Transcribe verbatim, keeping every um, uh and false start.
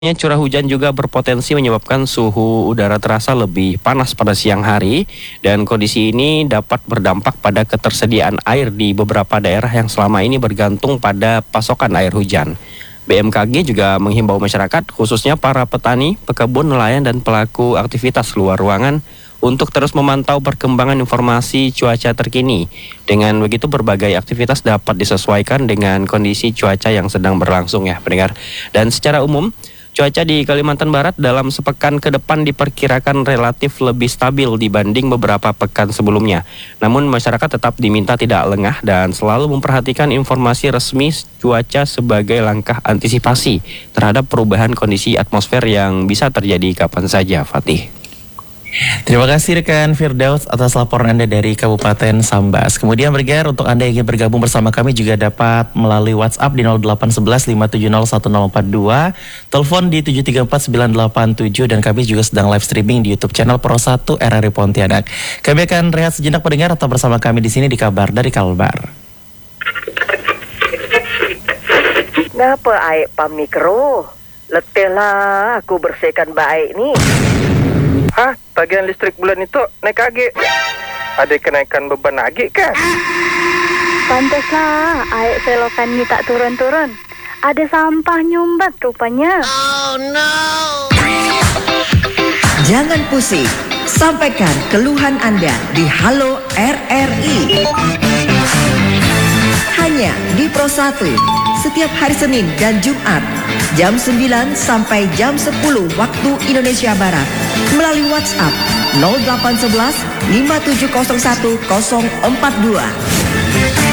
Curah hujan juga berpotensi menyebabkan suhu udara terasa lebih panas pada siang hari, dan kondisi ini dapat berdampak pada ketersediaan air di beberapa daerah yang selama ini bergantung pada pasokan air hujan. B M K G juga menghimbau masyarakat, khususnya para petani, pekebun, nelayan, dan pelaku aktivitas luar ruangan untuk terus memantau perkembangan informasi cuaca terkini. Dengan begitu, berbagai aktivitas dapat disesuaikan dengan kondisi cuaca yang sedang berlangsung ya pendengar. Dan secara umum, cuaca di Kalimantan Barat dalam sepekan ke depan diperkirakan relatif lebih stabil dibanding beberapa pekan sebelumnya. Namun masyarakat tetap diminta tidak lengah dan selalu memperhatikan informasi resmi cuaca sebagai langkah antisipasi terhadap perubahan kondisi atmosfer yang bisa terjadi kapan saja, Fatih. Terima kasih rekan Firdaus atas laporan Anda dari Kabupaten Sambas. Kemudian bergeser untuk Anda yang ingin bergabung bersama kami juga dapat melalui WhatsApp di nol delapan satu satu lima tujuh nol satu nol empat dua, telepon di tujuh tiga empat sembilan delapan tujuh, dan kami juga sedang live streaming di YouTube channel Pro satu R R I Pontianak. Kami akan rehat sejenak pendengar, atau bersama kami di sini di Kabar dari Kalbar. Ngapa aik pamikro? Letihlah aku bersihkan baik nih. Hah? Tagihan listrik bulan itu naik lagi. Ada kenaikan beban lagi kan? Pantaslah, air selokan ni tak turun-turun. Ada sampah nyumbat rupanya. Oh no! Jangan pusing, sampaikan keluhan Anda di Halo R R I. Hanya di Pro satu, setiap hari Senin dan Jumat, jam sembilan sampai jam sepuluh waktu Indonesia Barat, melalui WhatsApp nol delapan satu satu lima tujuh nol satu nol empat dua.